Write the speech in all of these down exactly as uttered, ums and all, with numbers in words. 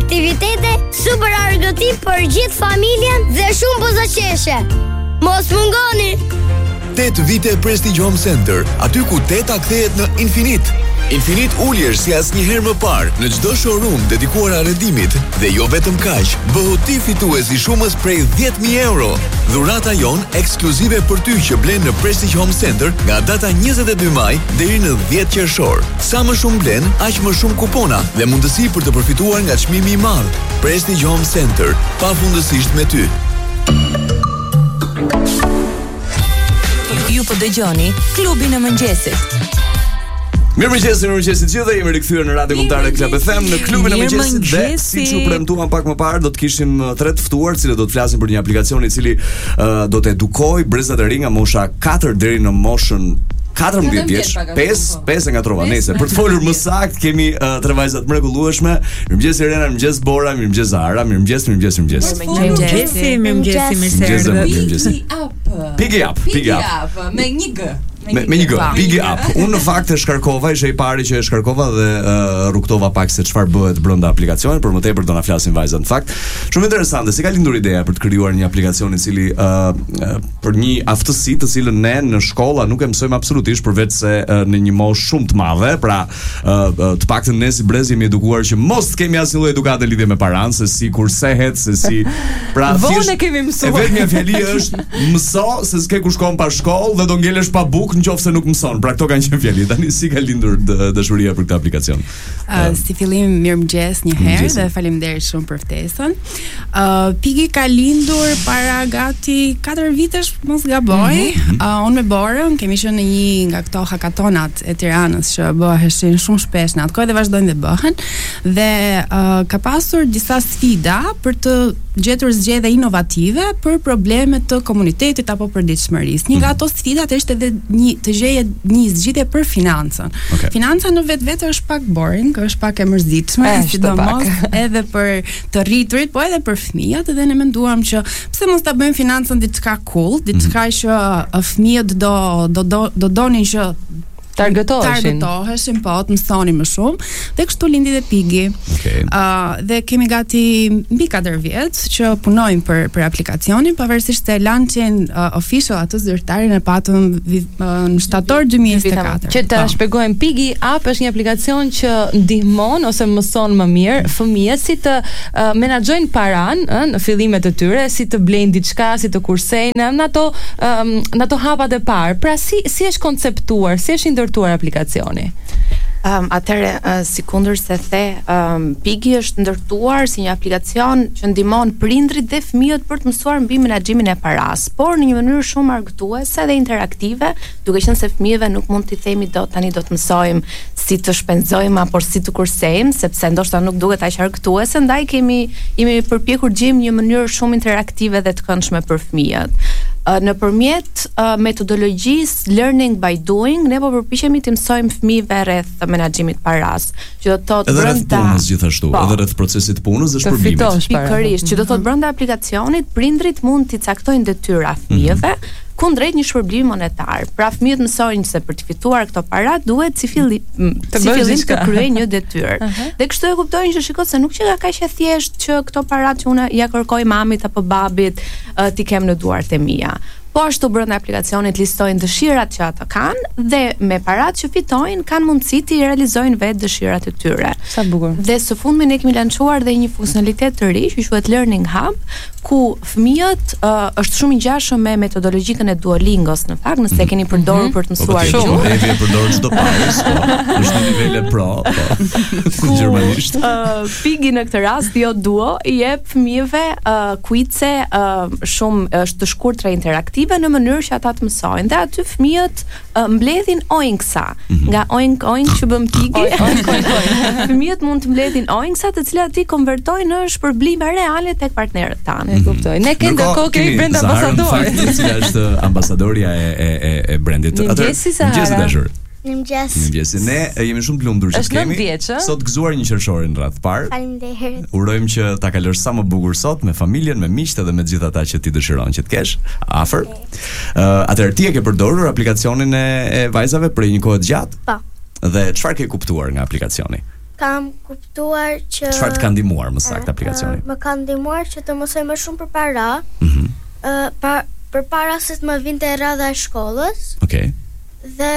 aktivitete, super argëtim për gjithë familjen dhe shumë pozacëqeshje. Mos mungoni! tetë vite Prestige Home Center, aty ku teta kthehet në infinit. Infinit uljesh si asnjëherë më parë në çdo showroom dedikuar arrendimit dhe jo vetëm kaq, bëhu ti fitues i shumës prej dhjetë mijë euro. Dhurata jon ekskluzive për ty që blen në Prestige Home Center nga data njëzet e dy maj deri në dhjetë qershor. Sa më shumë blen, aq më shumë kupona dhe mundësi për të përfituar nga çmimi i madh. Prestige Home Center, pafundësisht me ty. Ju po dëgjoni klubin e mëngjesit. Mirëmëngjes, mirëmëngjes të gjithëve. Jemi rikthyer në Radio Kombëtare Club F M në klubin e mëngjesit dhe siç u premtuam pak më parë, do të kishim tre të ftuar, të cilët do të flasin për një aplikacion i cili uh, do të edukojë brezat e ri nga mosha katër deri në moshën katërmbëdhjetë vjeç, pesë, pesë nga trova, nëse për të folur më saktë kemi uh, tre vajza të mrekullueshme. Mirëmëngjes Irena, mirëmëngjes Bora, mirëmëngjes Zahra, mirëmëngjes, mirëmëngjes, mirëmëngjes. Mirëmëngjes, mirëmëngjes, mirëmëngjes. Piggy Up, Piggy Up. Me një g. Me, me një gë, Piggy Up. Unë në fakt e shkarkova, ishe i pari që e shkarkova dhe uh, rruktova pak se çfarë bëhet brenda aplikacionit, por më tepër do na flasin vajzat. Në fakt, shumë interesante, si ka lindur ideja për të krijuar një aplikacion i cili uh, uh, për një aftësi të cilën ne në shkolla nuk e mësojmë absolutisht, përveç se uh, në një moshë shumë të madhe, pra uh, uh, të paktën ne si brez jemi edukuar që mos të kemi asnjë lloj edukate lidhje me paranë, se si kursehet, se si pra vonë kemi mësuar. E vetmja fjali është mëso se s'ke ku shkon pa shkollë dhe do ngelesh pa bukë nëse nuk mëson. Pra këto kanë qenë fjali. Tani si ka lindur dashuria për këtë aplikacion? Uh, si fillim mirëmëngjes një herë dhe faleminderit shumë për ftesën. Uh, Piggy ka lindur para gati katër vitesh, mos gaboj. Mm-hmm. Uh, unë me Borën kemi qenë në një nga këto hakatonat e Tiranës që bëheshin shumë shpesh në atë kohë dhe vazhdojnë të bëhen. Dhe uh, ka pasur disa sfida për të gjetur zgjedhje inovative për probleme të komunitetit apo përditshmërisë. Një nga ato sfidat është edhe një të gjeje një zgjidhje për financën. Okay. Financa në vetvete është pak boring, është pak e mërzitshme, sidomos edhe për të rriturit, po edhe për fëmijët, dhe ne menduam që pse mos ta bëjmë financën diçka cool, diçka mm-hmm. që fëmijët do do do do donin që targetoheshin. Targetoheshin, po, të mësoni më shumë. Dhe kështu lindi dhe Piggy. Okay. Uh, dhe kemi gati mbi katër vjet që punojmë për për aplikacionin, pavarësisht se launchin uh, official atë zyrtarin e patëm uh, në shtator dy mijë e njëzet e katër. Që ta shpjegojmë, Piggy Up është një aplikacion që ndihmon ose mëson më mirë fëmijët si të uh, menaxhojnë paran uh, në fillimet e tyre, si të blejnë diçka, si të kursejnë në ato um, në ato hapat e parë. Pra si si është konceptuar, si është ndërtuar aplikacioni? Um, atëre, uh, si kundër se the, um, Piggy është ndërtuar si një aplikacion që ndihmon prindrit dhe fëmijët për të mësuar mbi menaxhimin e paras, por në një mënyrë shumë argëtuese dhe interaktive, duke qenë se fëmijëve nuk mund t'i themi do tani do të mësojmë si të shpenzojmë apo si të kursejmë, sepse ndoshta nuk duket aq argëtuese, ndaj kemi jemi përpjekur gjejmë një mënyrë shumë interaktive dhe të këndshme për fëmijët. Në përmjet uh, metodologjisë learning by doing, ne po përpiqemi të mësojmë fëmijëve rreth menaxhimit paras, që do të thotë brenda rreth punës gjithashtu, po, edhe rreth procesit punës dhe shpërblimit. Pikërisht, që do të thotë brenda aplikacionit prindrit mund t'i caktojnë detyra fëmijëve, mm-hmm. kundrejt një shpërblimi monetar. Pra fëmijët mësojnë se për të fituar këto para duhet si fillim si fillim të kryejnë një detyrë. Uh-huh. Dhe kështu e kuptojnë që shikoj se nuk që ka kaq e thjeshtë që këto para që unë ja kërkoj mamit apo babit uh, t'i kem në duart e mia. Po ashtu brenda aplikacionit listojnë dëshirat që ata kanë dhe me parat që fitojnë kanë mundësi të realizojnë vetë dëshirat e tyre. Sa bukur. Dhe së fundmi ne kemi lançuar dhe një funksionalitet të ri që quhet Learning Hub, ku fëmijët uh, është shumë i ngjashëm me metodologjikën e Duolingos, në fakt, nëse e keni përdorur mm-hmm. për të mësuar gjuhë. Po, e përdor çdo pauzë, po. Është në nivele pro, po. Gjermanisht. Uh, Piggy në këtë rast jo Duo i jep fëmijëve uh, kuice uh, shumë është të shkurtra interaktive në mënyrë që ata të mësojnë. Dhe aty fëmijët uh, mbledhin oinksa, mm-hmm. nga oink oink që bën Piggy. Oink oink oink. Fëmijët mund të mbledhin oinksa, të cilat ti konvertojnë në shpërblime reale tek partnerët tanë. E kuptoj. Ne kemi ndërkohë kemi brand ambasador. Cila është ambasadoria e e e, e brandit. Atë. Mëngjes dashur. Mëngjes. Mëngjes. Ne jemi shumë të lumtur që kemi sot gëzuar një qershorin rreth parë. Faleminderit. Urojmë që ta kalosh sa më bukur sot me familjen, me miqtë dhe me të gjithë ata që ti dëshiron që të kesh afër. Okay. Uh, Atëherë ti e ke përdorur aplikacionin e, e vajzave për një kohë të gjatë? Po. Dhe çfarë ke kuptuar nga aplikacioni? kam kuptuar që Çfarë të ka ndihmuar më saktë aplikacioni? Më ka ndihmuar që të mësoj më shumë për para. Mhm. Ë pa përpara se të më vinte radha e shkollës. Okej. Dhe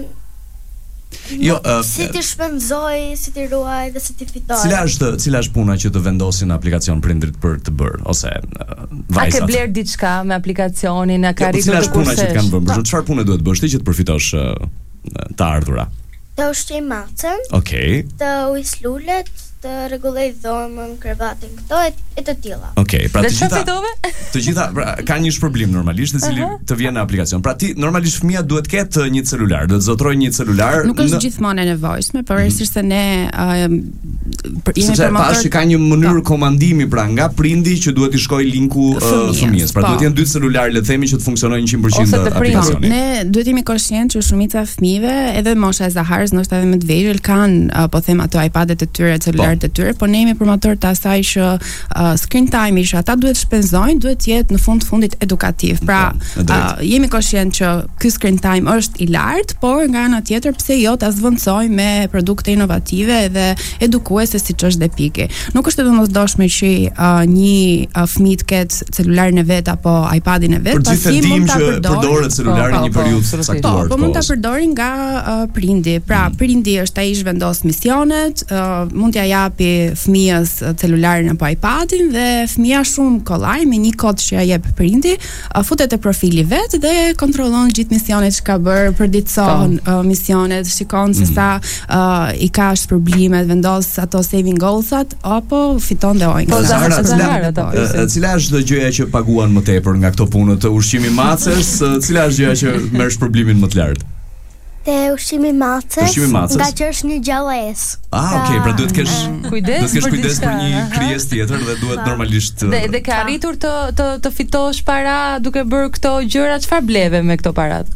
Jo, uh, si ti shpenzoj, si ti ruaj dhe si ti fitoj. Cila është, cila është puna që të vendosin në aplikacion prindrit për të bërë ose uh, vajzat? A ke bler diçka me aplikacionin, a ka Jo, arritur cila të është puna që të kanë kursesh? bërë? Për shembull, çfarë pune duhet bësh ti që të përfitosh uh, të ardhura? Të ushqej macën, Okej. të ujs lulet, të rregulloj dhomën, krevatin, këto e, e të tilla. Okej, pra Dhe të çfarë gjitha fitove? të gjitha pra, ka një shpërblim normalisht, i cili të vjen në aplikacion. Pra ti normalisht fëmia duhet të ketë një celular, duhet të zotrojë një celular. Nuk është në- gjithmonë e nevojshme, pavarësisht se ne uh, për jemi Sepse promotor pash që ka një mënyrë komandimi pra nga prindi që duhet i shkojë linku uh, Fëmijës, fëmijës. Pra po. duhet të jenë dy celular, le të themi që të funksionojnë cent për cent Ose të prindit. aplikacioni. Ne duhet jemi kontshient që shumica e fëmijëve, edhe mosha e Zaharës, ndoshta edhe më të vegjël, kanë uh, po them ato iPadet e tyre, celularet e tyre, por ne jemi promotor të asaj që uh, screen time që ata duhet shpenzojnë, duhet të jetë në fund fundit edukativ. Pra, Po, e drejtë. uh, jemi kontshient që ky screen time është i lartë, por nga ana tjetër pse jo ta zvendçoj me produkte inovative dhe edukuese siç është dhe Piki. Nuk është e domosdoshme që uh, një uh, fëmijë të ketë celularin e vet apo iPadin e vet, Për gjithë e dim që përdoret celulari Po, një po, periudhë absolutisht. Po, caktuar. po të mund ta kohës. përdorin nga uh, prindi. Pra, prindi është ai që vendos misionet, uh, mund t'ja japi fëmijës uh, celularin apo iPadin dhe fëmia shumë kollaj me një kod që ja jep prindi, uh, futet te profili vet dhe kontrollon gjithë misionet që ka bërë, përditëson uh, misionet, shikon se sa uh, i ka shpërblimet, vendos ato saving goalsat apo fiton dhe ojnë. Po, nga Zahra, shpërblimet Zahra, e ato. ojës. E, Cila është gjëja që paguan më tepër nga këto punët? Ushqimi macës, e, cila është gjëja që merr shpërblimin më të lartë? Te ushqimi macës, Ushqimi macës. nga që është një gjallës. Ah, okay, pra duhet të kesh Kujdes duhet të kesh për kujdes diçka, për një aha. krijesë tjetër dhe duhet normalisht Dhe dhe ka arritur të të të fitosh para duke bërë këto gjëra, çfarë bleve me këto parat?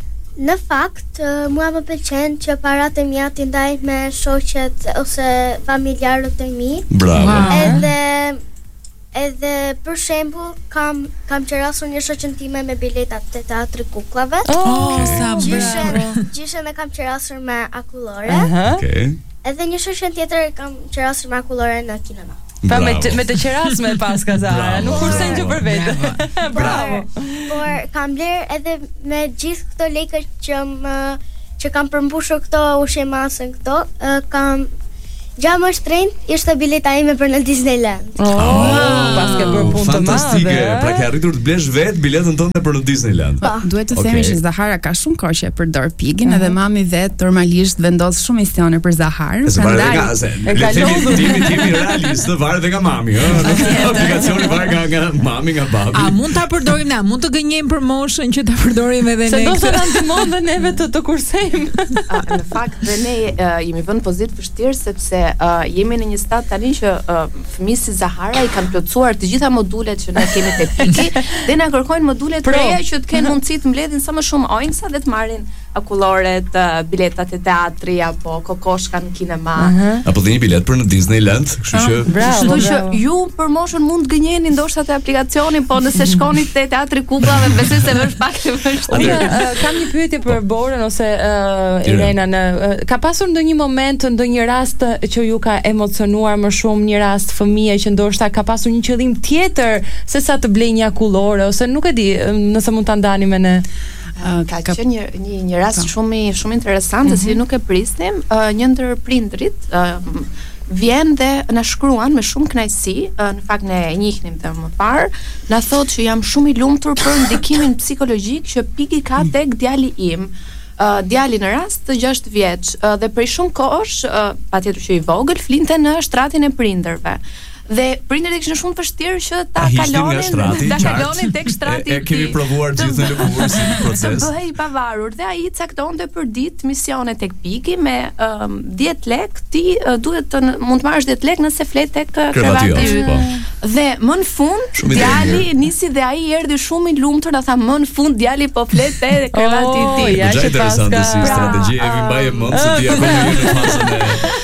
Në fakt, ë, mua më pëlqen që paratë e mia t'i ndaj me shoqet ose familjarët e mi. bravo. Wow. Edhe edhe për shembull kam kam qerasur një shoqën time me biletat te teatri kuklave. Oh, sa Gjyshen, gjyshen e kam qerasur me akullore. Aha. Okej. Edhe një shoqën tjetër e kam qerasur me akullore në kinema. Pa me Bravo. të, me të qerasme pas ka Zahra, Bravo, nuk kursen që për vete. Bravo. Por kam bler edhe me gjithë këto lekë që më që kam përmbushur këto ushqemasën këto, ë, kam gja më shtrenjtë ishte bileta ime për në Disneyland. Oh, pas ke bërë punë të madhe. Fantastike. ë? Pra ke arritur të blesh vet biletën tënde për në Disneyland. Po, duhet të themi Okej. që Zahara ka shumë kohë që e përdor Pigin, edhe mami vet normalisht vendos shumë misione për Zaharën. Se varet prandaj- nga se e le ka të themi lodhur. timi timi realist, varet nga mami, ëh. Aplikacioni varet nga nga mami, nga babi. A mund ta përdorim ne? Mund të gënjejmë për moshën që ta përdorim edhe Se ne. do të këtë? na ndihmon dhe neve të të kursejmë. A, në fakt dhe ne uh, jemi vënë pozitë vështirë sepse uh, jemi në një stad tani që uh, fëmijë si Zahara i kanë plotësuar të gjitha modulet që ne kemi te Piki dhe na kërkojnë module të Pro. reja që të kenë mundësi të mbledhin sa më shumë ojnësa dhe të marrin akulloret, uh, biletat e teatri apo kokoshka në kinema. Apo dhe një bilet për në Disneyland, kështu që Bravo, Kështu që bravo. ju për moshën mund të gënjeni ndoshta te aplikacioni, po nëse shkoni te teatri kukullave besoj se është pak e vështirë. Unë uh, kam një pyetje për Borën ose uh, Tire. Irena në uh, ka pasur ndonjë moment, ndonjë rast që ju ka emocionuar më shumë, një rast fëmie që ndoshta ka pasur një qëllim tjetër se sa të blej një akullore ose nuk e di, uh, nëse mund ta ndani me ne. Uh, Ka qenë një një një rast shumë i shumë interesant, se si nuk e prisnim, uh, një ndër prindrit uh, vjen dhe na shkruan me shumë kënaqësi, uh, në fakt ne e njihnim të më parë, na thotë që jam shumë i lumtur për ndikimin psikologjik që Piki ka tek djali im. Uh, djali në rast të gjashtë vjeç uh, dhe prej shumë kohësh, uh, patjetër që i vogël, flinte në shtratin e prindërve. Dhe prindërit kishin shumë vështirë që ta Ta hiqnin nga kalonin, shtrati, ta qartë. kalonin tek shtrati E, e i kemi tij. provuar Të gjithë në bë- lëkurë si Të proces. bëhej i pavarur dhe ai caktonte për ditë misione tek Piki me um, dhjetë lek, ti uh, duhet të n- mund të marrësh dhjetë lek nëse flet tek uh, Krevati krevati jote, yt. po. Dhe më në fund Shumë i djali denjë. nisi dhe ai erdhi shumë i lumtur, na tha më në fund djali po flet te krevati i Oh, tij. ja Gjë që interesante paska- si Pra, strategji, e vi mbaje mend se ti akoma je në fazën e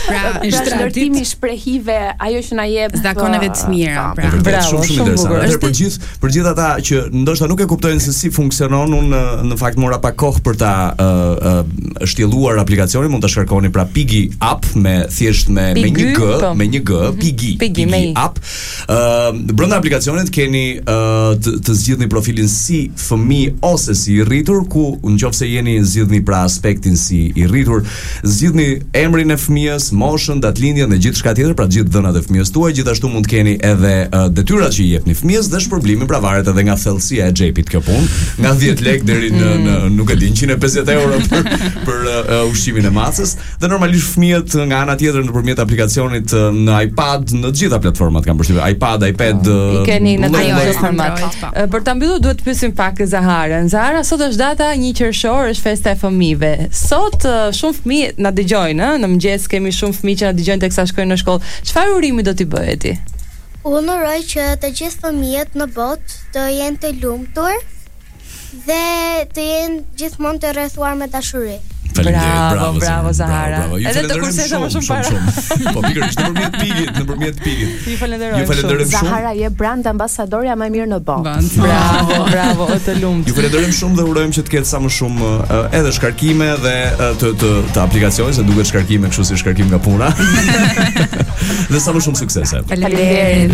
Pra, ndërtimi i shprehive, ajo që na jep zakoneve të mira, pra. Bravo, shumë shumë shumë interesante. bukur. Atëherë për gjithë për gjithë ata që ndoshta nuk e kuptojnë se si funksionon, unë në fakt mora pak kohë për ta uh, uh, shtjelluar aplikacionin, mund ta shkarkoni pra Piggy app me thjesht me me një g, me një g, Piggy, Piggy app. Ë brenda aplikacionit keni uh, të, të zgjidhni profilin si fëmijë ose si i rritur, ku nëse jeni zgjidhni pra aspektin si i rritur, zgjidhni emrin e fëmijës, moshën, datëlindjen dhe gjithçka tjetër, pra gjithë dhënat e fëmijës tuaj. Gjithashtu mund të keni edhe uh, detyrat që i jepni fëmijës dhe shpërblimin, pra varet edhe nga thellësia e xhepit kjo punë, nga dhjetë lekë deri në, në nuk e di njëqind e pesëdhjetë euro për për uh, ushqimin e macës, dhe normalisht fëmijët nga ana tjetër nëpërmjet aplikacionit uh, në iPad, në të gjitha platformat kanë përshtypje, iPad, iPad, uh, i keni në ajo të e format. Android, Uh, Për ta mbyllur duhet të pyesim pak Zaharën. Zahara, sot është data një qershor, është festa e fëmijëve. Sot uh, shumë fëmijë na dëgjojnë, ë, në mëngjes kemi shumë fëmijë që na dëgjojnë teksa shkojnë në shkollë. Çfarë urimi do t'i bëje ti? Unë uroj që të gjithë fëmijët në botë të jenë të lumtur dhe të jenë gjithmonë të rrethuar me dashuri. Faleminderit, Bravo, bravo, Zahara. Bravo, bravo. Ju Edhe të falenderojmë kursesa më shumë para. shumë. Po pikërisht nëpërmjet Pigit, nëpërmjet Pigit. Ju falenderoj. Ju falenderojmë shumë. Zahara je brand ambasadorja më e mirë në botë. Bravo, bravo, o të lumt. Ju falenderojmë shumë dhe urojmë që të ketë sa më shumë uh, edhe shkarkime dhe uh, të të të aplikacionit, se duket shkarkime kështu si shkarkim nga puna. Dhe sa më shumë suksese. Faleminderit.